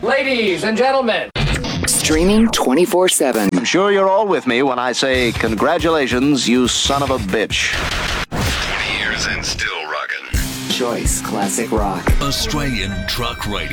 Ladies and gentlemen. Streaming 24/7. I'm sure you're all with me when I say congratulations, you son of a bitch. 20 years and still rocking. Choice Classic Rock. Australian Truck Radio.